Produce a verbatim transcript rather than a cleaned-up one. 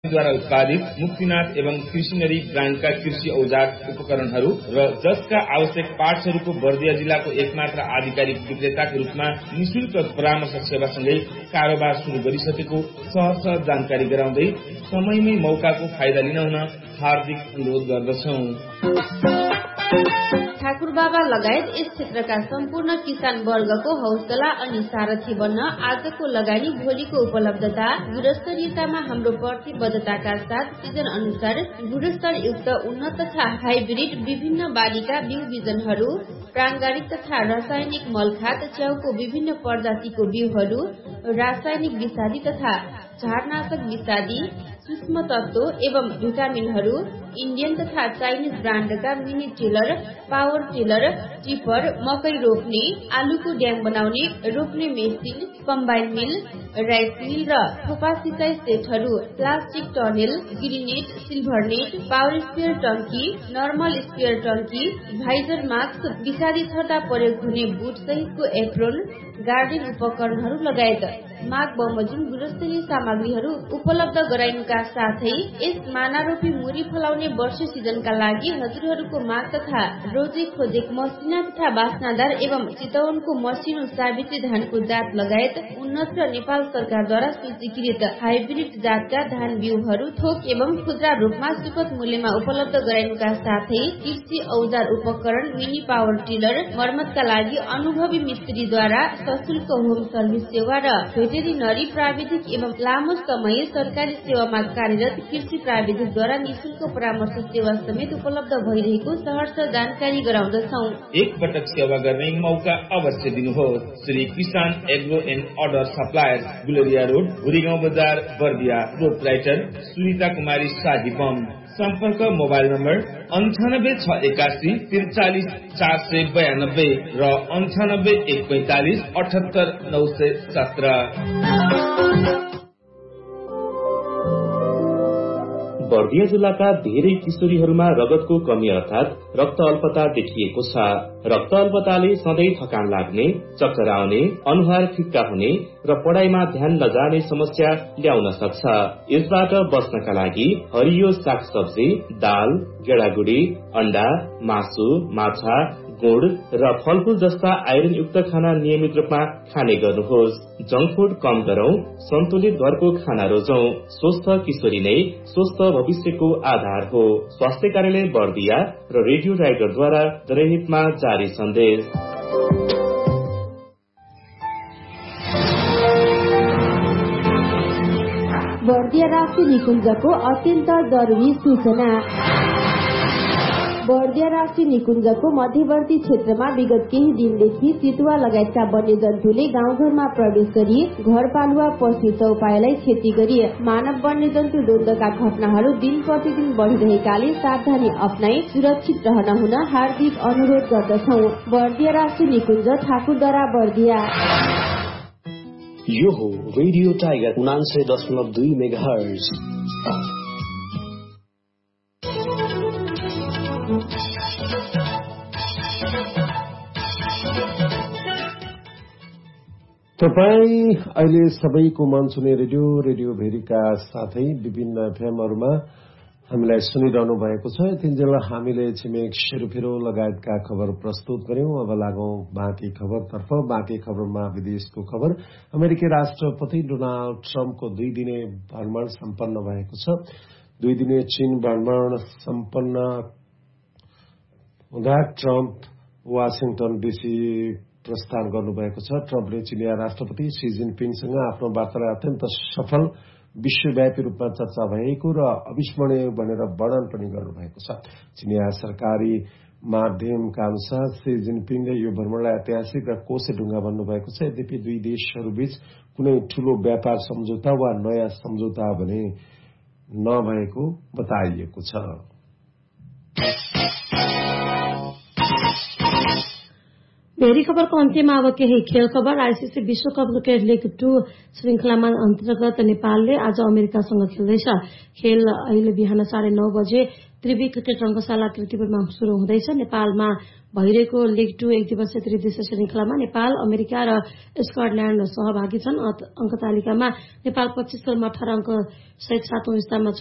द्वारा उत्पादित मुक्तिनाथ एवं कृषिनरी ब्रान्डका कृषि औजार उपकरणहरू र जसका आवश्यक पार्ट्सहरूको बर्दिया जिल्लाको एकमात्र आधिकारिक विक्रेताको रूपमा निशुल्क परामर्श सेवासँगै कारोबार सुरु गरिसकेको सहज जानकारी गराउँदै समयमै मौकाको फाइदा लिन हुन हार्दिक अनुरोध गर्दछौं। ठाकुर बाबा लगायत यस क्षेत्रका सम्पूर्ण किसान वर्गको हौसला अनि सारथी बन्न आजको लगानी भोलिको उपलब्धता गुणस्तरीयतामा हाम्रो प्रतिबद्धताका साथ सिजन अनुसार गुणस्तर युक्त उन्नत तथा हाइब्रिड विभिन्न बालीका बिउ बिजनहरू, प्राङ्गारिक तथा रासायनिक मलखात, च्याउको विभिन्न प्रजातिको बिउहरू, रासायनिक विषादी तथा झारनाशक विषादी, सूक्ष्म तत्व एवं भिटामिनहरू, इन्डियन तथा Chinese ब्रान्डका mini tiller, power tiller, tipper, मकै रोप्ने, आलुको ड्याङ बनाउने, रोप्ने मेसिन, कम्बाइन मिल, राइस मिल र थोपा सिँचाइ सेटहरू, plastic tunnel, ग्रिनेट, silver net, power sprayer टंकी, नर्मल स्पेयर टंकी, भाइजर मास्क, विषादी छर्दा प्रयोग हुने बुट सहितको एप्रोन, गार्डन उपकरणहरू लगायत माघ बमोजिम गुणस्तरीय सामग्रीहरू उपलब्ध गराइनुका साथै यस मानारोपी मुरी फलाउने वर्ष सिजनका लागि हजुरहरूको माग तथा रोजे खोजेक मसिना तथा बास्नादार एवं चितवनको मसिनो सावित्री धानको जात लगायत उन्नत र नेपाल सरकारद्वारा सूचीकृत हाइब्रिड जातका धान बिउहरू थोक एवं खुद्रा रूपमा सुपथ मूल्यमा उपलब्ध गराइनुका साथै कृषि औजार उपकरण, मिनी पावर टिलर, मर्मतका लागि अनुभवी मिस्त्रीद्वारा सशुल्क होम सर्भिस सेवा र भेटेरिनरी प्राविधिक एवं लामो समय सरकारी सेवामा कार्यरत कृषि प्राविधिकद्वारा निशुल्क परामर्श सेवा समेत उपलब्ध भइरहेको सहर्ष जानकारी गराउँदछौ। एक पटक सेवा गर्ने मौका अवश्य दिनुहोस्। श्री किसान agro and order supplier, Guleria road, Bhurigaun बजार, बर्दिया। प्रोपराइटर सुनिता कुमारी शाही बम। सम्पर्क मोबाइल नम्बर अन्ठानब्बे छ एकासी त्रिचालिस चार सय बयानब्बे र अन्ठानब्बे एक पैंतालिस अठहत्तर नौ सय सत्र। बर्दिया जिल्लाका धेरै किशोरीहरूमा रगतको कमी अर्थात रक्त अल्पता देखिएको छ। रक्त अल्पताले सधैँ थकान लाग्ने, चक्कर आउने, अनुहार फिक्का हुने र पढाइमा ध्यान नजाने समस्या ल्याउन सक्छ। यसबाट बच्नका लागि हरियो सागसब्जी, दाल, गेडागुडी, अण्डा, मासु, माछा, गुड़ र फलफूल जस्ता आइरन युक्त खाना नियमित रूपमा खाने गर्नुहोस्। जंक फूड कम गरौं, सन्तुलित घरको खाना रोजौं। स्वस्थ किशोरी नै स्वस्थ भविष्यको आधार हो। स्वास्थ्य कार्यालय बर्दिया र रेडियो राइडरद्वारा जनहितमा जारी सन्देश। बर्दिया राष्ट्रिय निकुञ्जको अत्यन्त जरुरी सूचना। बर्दिया राष्ट्रिय निकुञ्जको मध्यवर्ती क्षेत्रमा विगत केही दिनदेखि चितुवा लगायतका वन्यजन्तुले गाउँघरमा प्रवेश गरी घरपालुवा पशु चौपायालाई क्षति गरी मानव वन्यजन्तु द्वन्द्वका घटनाहरू दिन प्रतिदिन बढ़िरहेकाले सावधानी अपनाई सुरक्षित रहन हुन हार्दिक अनुरोध गर्दछौ। बर्दिया राष्ट्रिय निकुञ्ज, ठाकुरदरा, बर्दिया। यो हो रेडियो टाइगर उनान्सय दशमलव दुई मेगाहर्ज। तपाईँ अहिले सबैको मन सुने रेडियो रेडियो भेरीका साथै विभिन्न एफएमहरूमा हामीलाई सुनिरहनु भएको छ। यतिन्जेल हामीले छिमेक सेरोफेरो लगायतका खबर प्रस्तुत गर्यौं। अब लागौं बाँकी खबरतर्फ। बाँकी खबरमा विदेशको खबर। अमेरिकी राष्ट्रपति डोनाल्ड ट्रम्पको दुई दिने भ्रमण सम्पन्न भएको छ। दुई दिने चीन भ्रमण सम्पन्न हुँदा ट्रम्प वाशिंटन डीसी प्रस्थान गर्नुभएको छ। ट्रम्पले चिनिया राष्ट्रपति सी जिनपिङसँग आफ्नो वार्तालाई अत्यन्त सफल, विश्वव्यापी रूपमा चर्चा भएको र अविस्मरणीय भनेर वर्णन पनि गर्नुभएको छ। चिनिया सरकारी माध्यमका अनुसार सी जिनपिङले यो भ्रमणलाई ऐतिहासिक र कोसे ढुङ्गा भन्नुभएको छ। यद्यपि दुई देशहरूबीच कुनै ठूलो व्यापार सम्झौता वा नयाँ सम्झौता भने नभएको बताइएको छ। भेरी खबरको अन्त्यमा अब केही खेल खबर। आईसीसी विश्वकप क्रिकेट लीग टू श्रृंखलामा अन्तर्गत नेपालले आज अमेरिकासँग खेल्दैछ। खेल अहिले बिहान साढे नौ बजे त्रिवी क्रिकेट रंगशाला कीर्तिपुरमा शुरू हुँदैछ। नेपालमा भइरहेको लिग टू एक दिवसीय त्रिदिवसीय श्रृंखलामा नेपाल, अमेरिका र स्कटल्याण्ड सहभागी छन्। अंक तालिकामा नेपाल पच्चीस दलमा अठार अंक सहित सातौं स्थानमा छ